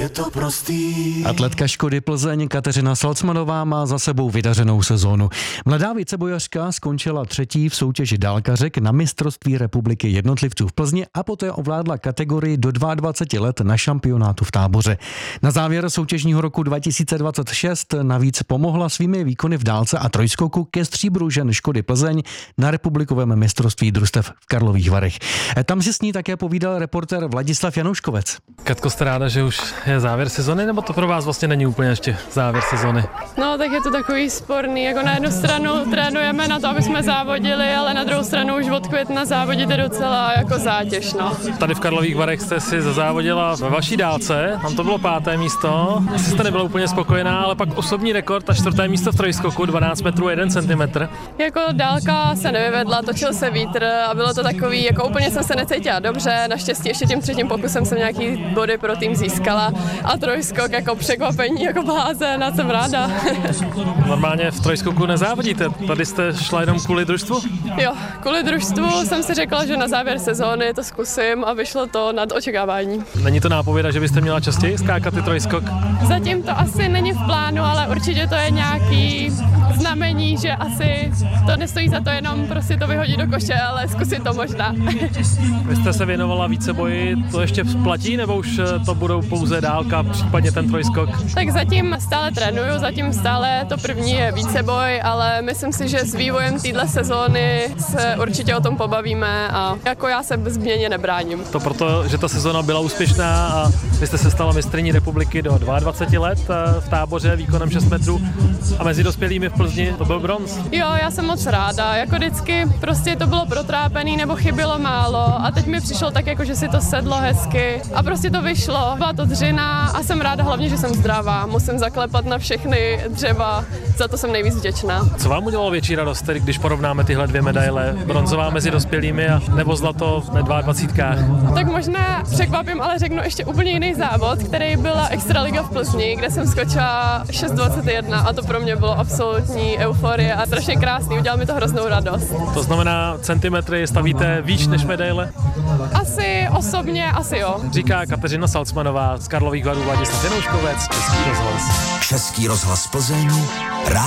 je to prostý. Atletka Škody Plzeň Kateřina Salcmanová má za sebou vydařenou sezónu. Mladá vícebojařka skončila 3. v soutěži dálkařek na mistrovství republiky jednotlivců v Plzni a poté ovládla kategorii do 22 let na šampionátu v Táboře. Na závěr soutěžního roku 2026 navíc pomohla svými výkony v dálce a trojskoku ke stříbru žen Škody Plzeň na republikovém mistrovství družstev v Karlových Varech. Tam si s ní také povídal reportér Vladislav Janouškovec. Katko, jste ráda, že už je závěr sezony, nebo to pro vás vlastně není úplně ještě závěr sezony? No, tak je to takový sporný, jako na jednu stranu trénujeme na to, aby jsme závodili, ale na druhou stranu už od května závodit je docela jako zátěž, no. Tady v Karlových Varech jste si zazávodila ve vaší dálce, tam to bylo 5. místo, asi jste nebyla úplně spokojená, ale pak osobní rekord a 4. místo v trojskoku, 12 metrů 1 centimetr. Jako dálka se nevyvedla, točil se vítr a bylo to takový, jako úplně jsem se necítila dobře, naštěstí ještě tím 3. pokusem jsem nějaký body pro tým získala a trojskok jako překvapení, jako blázen a jsem ráda. Normálně v trojskoku nezávodíte, tady jste šla jenom kvůli družstvu? Jo, kvůli družstvu jsem si řekla, že na závěr sezóny to zkusím a vyšlo to nad očekávání. Není to nápověda, že byste měla častěji skákat i trojskok? Zatím to asi není v plánu, ale určitě to je nějaký znamení, že asi to nestojí za to jenom prostě to vyhodit do koše, ale zkusit to možná. Vy jste se věnovala víceboji, to ještě platí, nebo už to budou pouze dálka, případně ten trojskok? Tak zatím stále trénuju, zatím stále to první je víceboj, ale myslím si, že s vývojem téhle sezóny se určitě o tom pobavíme a jako já se změně nebráním. To proto, že ta sezóna byla úspěšná a vy jste se stala mistryní republiky do 22 let v Táboře výkonem 6 metrů a mezi dospělými v Plzni to byl bronz. Jo, já jsem moc ráda, jako vždycky prostě to bylo protrápený nebo chybilo málo a teď mi přišlo tak jako, že si to sedlo hezky a prostě to vyšlo. Byla to dřina a jsem ráda hlavně, že jsem zdravá. Musím zaklepat na všechny dřeva, za to jsem nejvíc vděčná. Co vám udělalo větší radost, tedy když porovnáme tyhle 2 medaile, bronzová mezi dospělými a nebo zlato na 22? Tak možná překvapím, ale řeknu ještě úplně jiný závod, který byla Extraliga v Plzni, kde jsem skočila 6,21 a to pro mě bylo absolutní euforie a strašně krásný, udělal mi to hroznou radost. To znamená, centimetry stavíte výš než medaile? Asi osobně, asi jo. Říká Kateřina Salcmanová z Karlových Varů, Vladislav Janouškovec, Český rozhlas. Český rozhlas Plzeň,